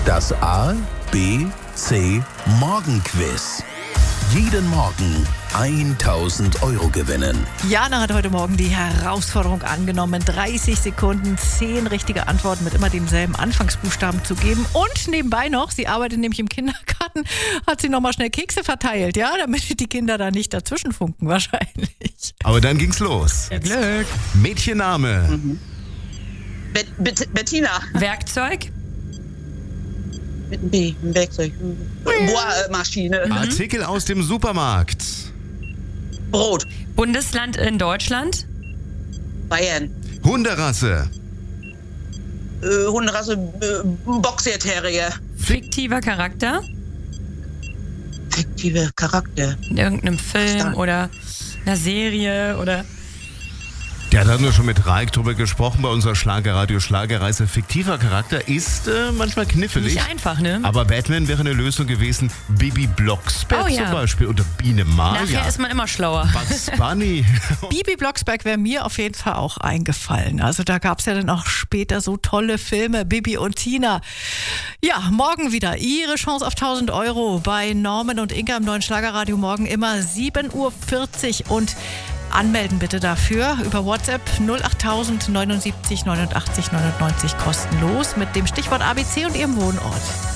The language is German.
Das A, B, C Morgenquiz. Jeden Morgen 1.000 € gewinnen. Jana hat heute Morgen die Herausforderung angenommen, 30 Sekunden, 10 richtige Antworten mit immer demselben Anfangsbuchstaben zu geben. Und nebenbei noch, sie arbeitet nämlich im Kindergarten, hat sie nochmal schnell Kekse verteilt, ja, damit die Kinder da nicht dazwischenfunken wahrscheinlich. Aber dann ging's los. Glück. Mädchenname. Bettina. Werkzeug. Mit einem B, ein Werkzeug. Bohrmaschine. Artikel aus dem Supermarkt. Brot. Bundesland in Deutschland. Bayern. Hunderasse. Hunderasse. Boxer Terrier. Fiktiver Charakter. Fiktive Charakter. In irgendeinem Film dann? oder einer Serie oder... Ja, da haben wir schon mit Raik drüber gesprochen bei unserer Schlagerradio Schlagerreise. Fiktiver Charakter ist manchmal knifflig. Nicht einfach, ne? Aber Batman wäre eine Lösung gewesen. Bibi Blocksberg Oh ja. zum Beispiel oder Biene Maya. Nachher ist man immer schlauer. Bugs Bunny. Bibi Blocksberg wäre mir auf jeden Fall auch eingefallen. Also da gab es ja dann auch später so tolle Filme, Bibi und Tina. Ja, morgen wieder Ihre Chance auf 1.000 € bei Norman und Inga im neuen Schlagerradio. Morgen immer 7:40 Uhr und anmelden bitte dafür über WhatsApp 08000 79 89 99 kostenlos mit dem Stichwort ABC und Ihrem Wohnort.